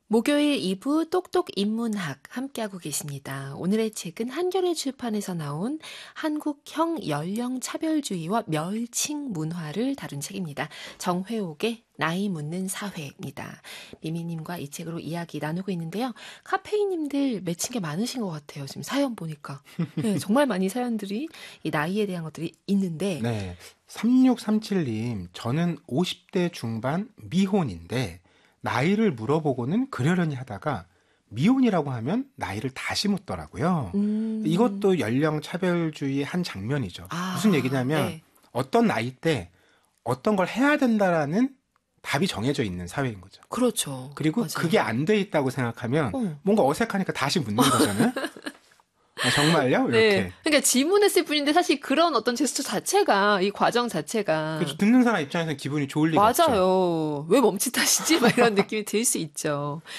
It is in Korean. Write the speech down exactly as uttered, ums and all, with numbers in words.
목요일 이 부 똑똑 인문학 함께하고 계십니다. 오늘의 책은 한겨레 출판에서 나온 한국형 연령차별주의와 멸칭 문화를 다룬 책입니다. 정회옥의 나이 묻는 사회입니다. 미미님과 이 책으로 이야기 나누고 있는데요. 카페이님들 맺힌 게 많으신 것 같아요. 지금 사연 보니까. 네, 정말 많이 사연들이 이 나이에 대한 것들이 있는데. 네, 삼육삼칠 님, 저는 오십 대 중반 미혼인데 나이를 물어보고는 그러려니 하다가 미혼이라고 하면 나이를 다시 묻더라고요. 음. 이것도 연령 차별주의의 한 장면이죠. 아, 무슨 얘기냐면 네. 어떤 나이 때 어떤 걸 해야 된다라는 답이 정해져 있는 사회인 거죠. 그렇죠. 그리고 맞아요. 그게 안 돼 있다고 생각하면 어. 뭔가 어색하니까 다시 묻는 거잖아요. 아, 정말요? 이렇게. 네. 그러니까 질문했을 뿐인데 사실 그런 어떤 제스처 자체가 이 과정 자체가 그렇죠. 듣는 사람 입장에서는 기분이 좋을 리가 없죠. 맞아요. 왜 멈칫하시지? 막 이런 느낌이 들 수 있죠.